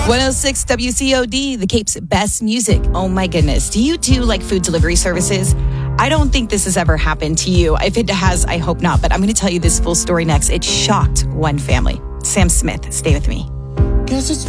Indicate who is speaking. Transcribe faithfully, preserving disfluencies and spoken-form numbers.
Speaker 1: one oh six W C O D, the Cape's best music. Oh my goodness. Do you too like food delivery services? I don't think this has ever happened to you. If it has, I hope not. But I'm going to tell you this full story next. It shocked one family. Sam Smith, stay with me.
Speaker 2: Guess it's